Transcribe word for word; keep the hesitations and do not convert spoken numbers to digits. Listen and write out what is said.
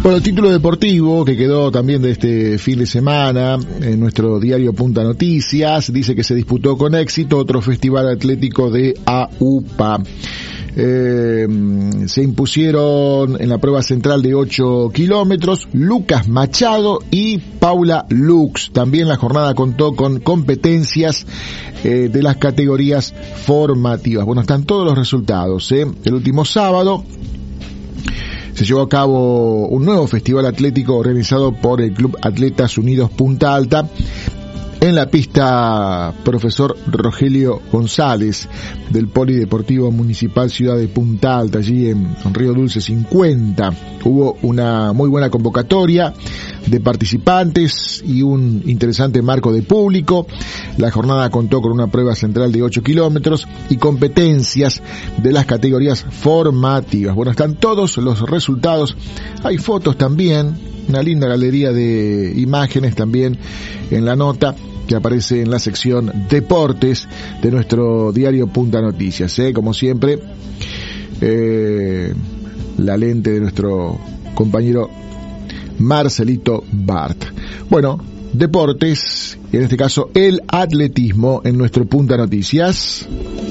Bueno, el título deportivo que quedó también de este fin de semana en nuestro diario Punta Noticias dice que se disputó con éxito otro festival atlético de A U P A. Eh, se impusieron en la prueba central de ocho kilómetros Lucas Machado y Paula Lux. También la jornada contó con competencias eh, de las categorías formativas. Bueno, están todos los resultados. ¿eh? El último sábado se llevó a cabo un nuevo festival atlético organizado por el Club Atletas Unidos Punta Alta en la pista Profesor Rogelio González del Polideportivo Municipal Ciudad de Punta Alta, allí en Río Dulce cincuenta. Hubo una muy buena convocatoria de participantes y un interesante marco de público. La jornada contó con una prueba central de ocho kilómetros y competencias de las categorías formativas. Bueno, están todos los resultados. Hay fotos también, una linda galería de imágenes también en la nota que aparece en la sección Deportes de nuestro diario Punta Noticias. ¿eh? Como siempre, eh, la lente de nuestro compañero Marcelito Bart. Bueno, deportes, en este caso el atletismo en nuestro Punta Noticias.